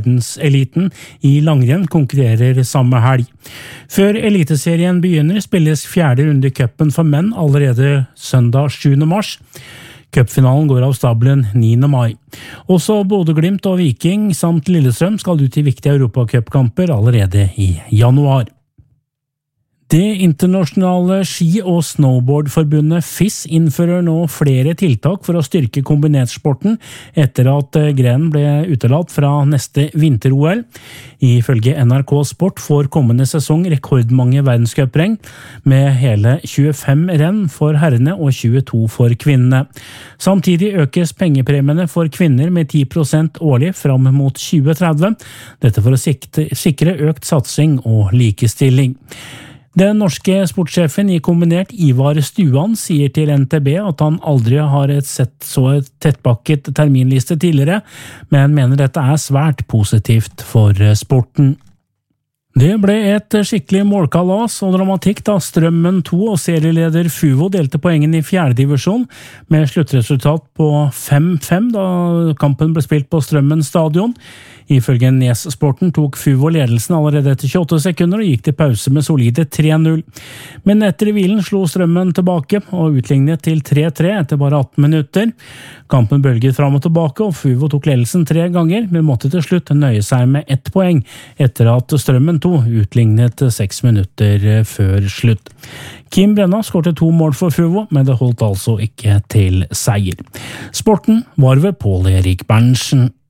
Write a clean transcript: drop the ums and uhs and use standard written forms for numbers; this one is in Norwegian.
verdenseliten i langrenn konkurrerer samme helg. Før eliteserien begynner spilles 4. runde i cupen for menn allerede søndag 7. mars. Cupfinalen går av stabelen 9. mai. Også Bodø/Glimt og Viking samt Lillestrøm skal ut i viktige Europacupkamper allerede i januar. Det internasjonale ski- og snowboardforbundet FIS innfører nå flere tiltak for å styrke kombinertsporten etter at grenen ble utelatt fra neste vinter-OL. Ifølge NRK Sport får kommende sesong rekordmange verdenscuprenn, med hele 25 renn for herrene og 22 for kvinnene. Samtidig økes pengepremiene for kvinner med 10% årlig fram mot 2030, dette for å sikre økt satsing og likestilling. Den norske sportssjefen i kombinert Ivar Stuan sier til NTB at han aldri har sett så tettpakket terminliste tidligere, men mener dette er svært positivt for sporten. Det ble et skikkelig målkalas og dramatikk da Strømmen 2 og serieleder Fuvo delte poengen i 4. divisjon, med sluttresultat på 5-5 da kampen ble spilt på Strømmen stadion. Ifølge Nes-sporten tok Fuvo ledelsen allerede etter 28 sekunder og gikk til pause med solide 3-0. Men etter hvilen slo Strømmen tilbake og utlignet til 3-3 etter bare 18 minutter. Kampen bølget fram og tilbake, og Fuvo tok ledelsen 3 ganger, men måtte til slutt nøye seg med 1 poeng etter at Strømmen 2 utlignet 6 minutter før slutt. Kim Brenna skårte 2 mål for Fuvo, men det holdt altså ikke til seier. Sporten var ved Pål Erik Berntsen.